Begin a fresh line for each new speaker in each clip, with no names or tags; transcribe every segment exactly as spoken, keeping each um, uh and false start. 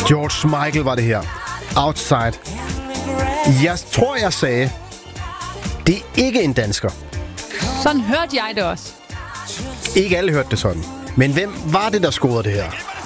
George Michael var det her. Outside. Jeg tror, jeg sagde, det er ikke en dansker.
Sådan hørte jeg det også.
Ikke alle hørte det sådan. Men hvem var det, der scorede det her?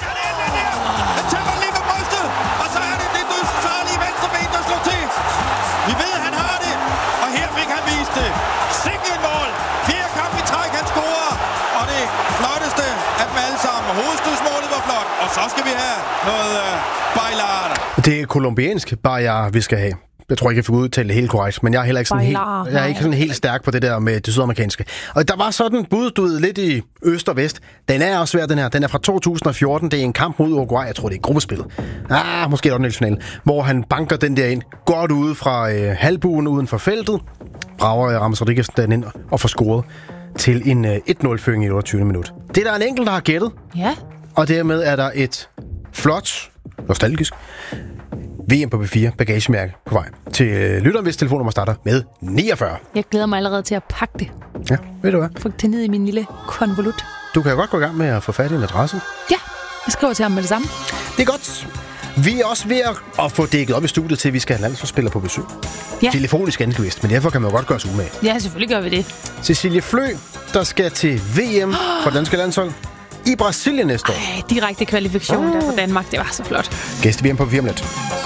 Vi ved, han har det, og her fik han vist det. Sikke mål. Fjerde kamp i træk, han scorer. Og det flotteste af dem alle sammen. Hovedstødsmålet var flot. Og så skal vi have noget uh, bailar.
Det er kolumbiansk bailar, vi skal have. Jeg tror ikke, jeg fik udtalt det helt korrekt, men jeg er heller ikke sådan,
Bailar,
helt, jeg er ikke sådan helt stærk på det der med det sydamerikanske. Og der var sådan budet lidt i øst og vest. Den er også svær, den her. Den er fra to tusind og fjorten. Det er en kamp mod Uruguay. Jeg tror, det er gruppespillet. Ah, måske er det finalen, hvor han banker den der ind godt ude fra øh, halvbuen uden for feltet. Brager Ramos Rodriguez den ind og får scoret til en øh, et nul-føring i otteogtyvende minut. Det er der en enkelt, der har gættet.
Ja.
Og dermed er der et flot, nostalgisk V M på B fire bagagemærke på vej til øh, lytteren, hvis telefonnummer starter med niogfyrre.
Jeg glæder mig allerede til at pakke det.
Ja, ved du hvad?
Få det ned i min lille konvolut.
Du kan jo godt gå i gang med at få fat i en adresse.
Ja, jeg skriver til ham med det samme.
Det er godt. Vi er også ved at få dækket op i studiet til, at vi skal have landsholdsspillere på besøg.
Ja.
Telefonisk ankluvist, men derfor kan man jo godt gøre sig umage.
Ja, selvfølgelig gør vi det.
Cecilie Flø, der skal til V M for det danske landshold i Brasilien næste år.
Ej, direkte kvalifikation oh. der fra Danmark. Det var så flot.
Gæst i V M på fire om lidt.